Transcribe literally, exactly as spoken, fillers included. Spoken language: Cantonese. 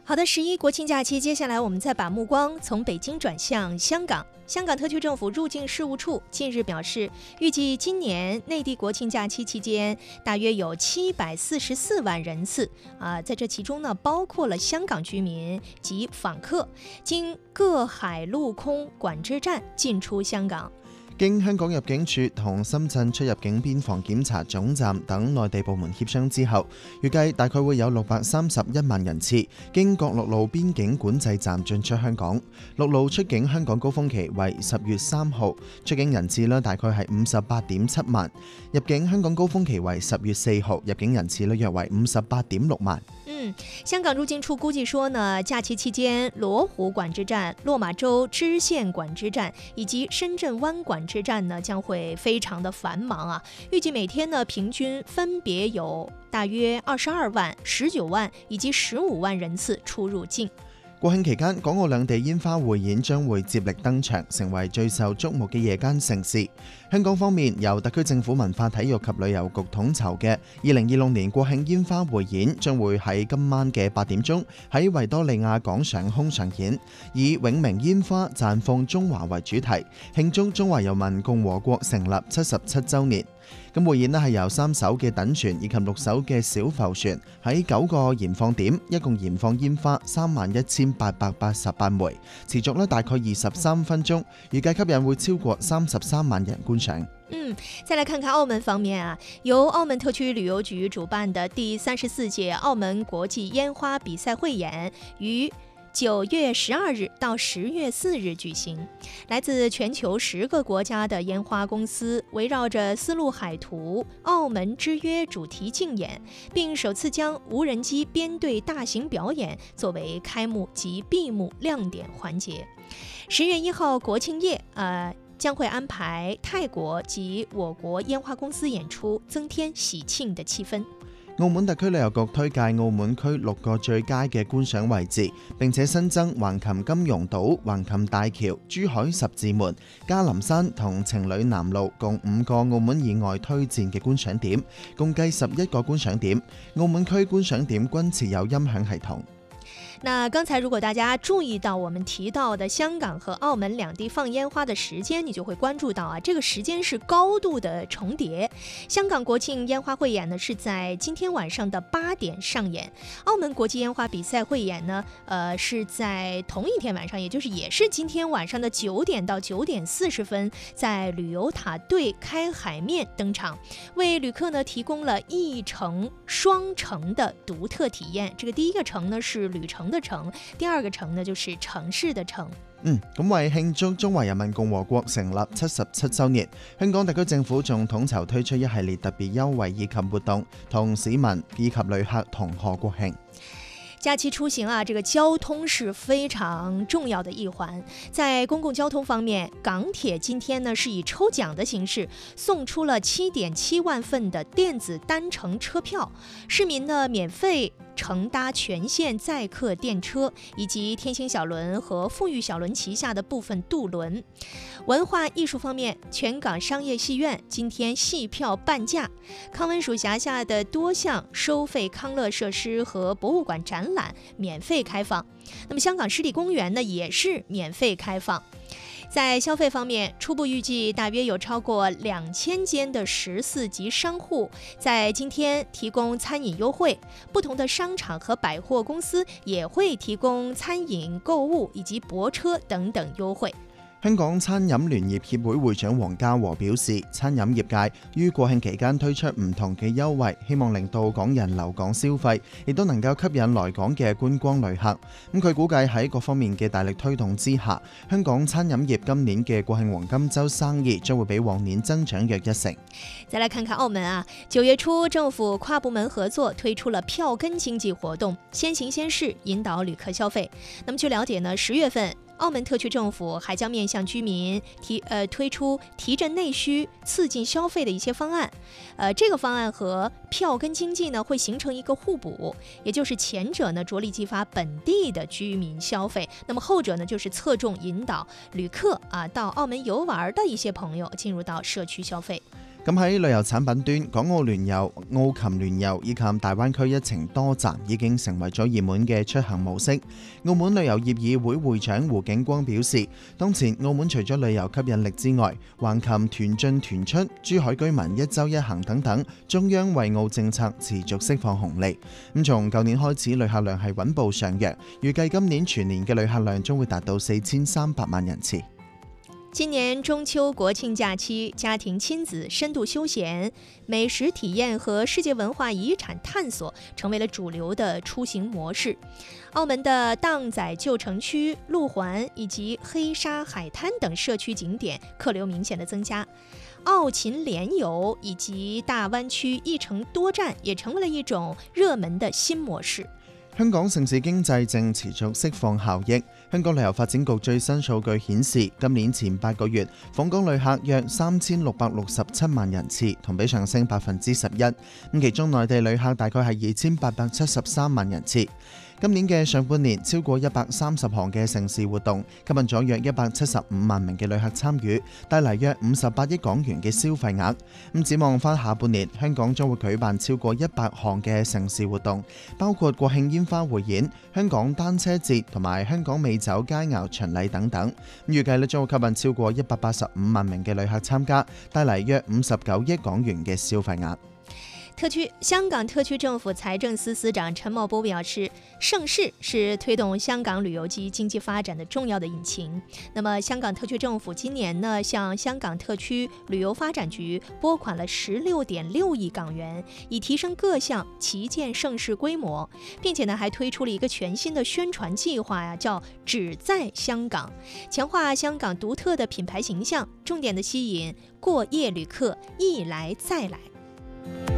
好的，十一国庆假期，接下来我们再把目光从北京转向香港。香港特区政府入境事务处近日表示，预计今年内地国庆假期期间，大约有七百四十四万人次啊，在这其中呢，包括了香港居民及访客，经各海陆空管制站进出香港。 經香港入境處同深圳出入境邊防檢查總站等內地部門協商之後，預計大概會有六百三十一萬人次經各陸路邊境管制站進出香港。陸路出境香港高峰期為十月三號，出境人次呢大概係五十八點七萬；入境香港高峰期為十月四號，入境人次呢約為五十八點六萬。 嗯，香港入境處估計說呢，假期期間羅湖管制站、落馬洲支線管制站以及深圳灣管制站呢將會非常的繁忙啊，預計每天呢平均分別有大約二十二萬、十九萬以及十五萬人次出入境。 國慶期間，港澳兩地煙花匯演將會接力登場，成為最受矚目嘅夜間盛事。香港方面，由特區政府文化體育及旅遊局統籌嘅二零二六年國慶煙花匯演將會喺今晚嘅八點鐘喺維多利亞港上空上演，以永明煙花綻放中華為主題，慶祝中華人民共和國成立七十七週年。咁匯演呢係由三艘嘅躉船以及六艘嘅小浮船喺九個燃放點，一共燃放煙花三萬一千八百八十八枚，持續呢大概二十三分鐘，預計吸引會超過三十三萬人觀賞。 嗯，再來看看澳門方面啊，由澳門特區旅遊局主辦的第三十四屆澳門國際煙花比賽匯演於九月十二日到十月四日舉行，來自全球十個國家的煙花公司圍繞着絲路海圖、澳門之約主題競演，並首次將無人機編隊大型表演作為開幕及閉幕亮點環節。十月一號國慶夜，呃，將會安排泰國及我國煙花公司演出，增添喜慶的氣氛。 澳門特區旅遊局推介澳門區六個最佳嘅觀賞位置，並且新增橫琴金融島、橫琴大橋、珠海十字門、嘉林山同情侶南路共五個澳門以外推薦嘅觀賞點，共計十一個觀賞點。澳門區觀賞點均設有音響系統。 那剛才如果大家注意到我們提到的香港和澳門兩地放煙花的時間，你就會關注到啊，這個時間是高度的重疊。香港國慶煙花匯演呢是在今天晚上的八點上演，澳門國際煙花比賽匯演呢，呃是在同一天晚上，也就是也是今天晚上的九點到九點四十分，在旅遊塔對開海面登場，為旅客呢提供了一程雙程的獨特體驗。這個第一個程呢是旅程的城，第二個城呢就是城市的城。 嗯，咁為慶祝中華人民共和國成立七十七週年，香港特區政府仲統籌推出一系列特別優惠以及活動，同市民以及旅客同賀國慶。 假期出行啊，這個交通是非常重要的一環。在公共交通方面，港鐵今天呢是以抽獎的形式送出了七點七萬份的電子單程車票，市民呢免費乘搭全線載客電車，以及天星小輪和富裕小輪旗下的部分渡輪。文化藝術方面，全港商業戲院今天戲票半價，康文署轄下的多項收費康樂設施和博物館展覽免費開放。那麼香港濕地公園呢也是免費開放。在消費方面，初步預計大約有超過兩千間的十四級商戶在今天提供餐飲優惠，不同的商場和百貨公司也會提供餐飲、購物以及泊車等等優惠。 香港餐飲聯業協會會長黃家和表示，餐飲業界於國慶期間推出唔同嘅優惠，希望令到港人留港消費，亦都能夠吸引來港嘅觀光旅客。咁佢估計喺各方面嘅大力推動之下，香港餐飲業今年嘅國慶黃金週生意將會比往年增長約一成。 再來看看澳門啊，九月初政府跨部門合作推出了票根經濟活動，先行先試，引導旅客消費。那麼據了解呢，十月份澳門特區政府還將面向居民提呃推出提振內需、刺激消費的一些方案，呃，這個方案和票根經濟呢會形成一個互補，也就是前者呢着力激發本地的居民消費，那麼後者呢就是側重引導旅客啊到澳門遊玩的一些朋友進入到社區消費。 咁喺旅遊產品端，港澳聯遊、澳琴聯遊以及大灣區一程多站已經成為咗熱門嘅出行模式。澳門旅遊業議會會長胡景光表示，當前澳門除咗旅遊吸引力之外，橫琴團進團出、珠海居民一周一行等等，中央惠澳政策持續釋放紅利。咁從舊年開始，旅客量係穩步上揚，預計今年全年嘅旅客量將會達到四千三百萬人次。 今年中秋國慶假期，家庭親子深度休閒、美食體驗和世界文化遺產探索成為了主流的出行模式。澳門的蕩仔舊城區、路環以及黑沙海灘等社區景點客流明顯的增加，澳琴聯遊以及大灣區一程多站也成為了一種熱門的新模式。 香港城市經濟正持續釋放效益。香港旅遊發展局最新數據顯示，今年前八個月訪港旅客約三千六百六十七萬人次，同比上升百分之十一。咁其中內地旅客大概係二千八百七十三萬人次。今年嘅上半年，超過一百三十項嘅盛事活動，吸引咗約一百七十五萬名嘅旅客參與，帶嚟約五十八億港元嘅消費額。咁展望翻下半年，香港將會舉辦超過一百項嘅盛事活動，包括國慶煙花匯演、香港單車節同埋香港美酒佳肴巡禮等等。預計咧將會吸引超過一百八十五萬名嘅旅客參加，帶嚟約五十九億港元嘅消費額。 特區香港特區政府財政司司長陳茂波表示，盛事是推動香港旅遊及經濟發展的重要的引擎。那麼香港特區政府今年呢，向香港特區旅遊發展局撥款了十六點六億港元，以提升各項旗艦盛事規模，並且呢還推出了一個全新的宣傳計劃呀，叫只在香港，強化香港獨特的品牌形象，重點的吸引過夜旅客一來再來。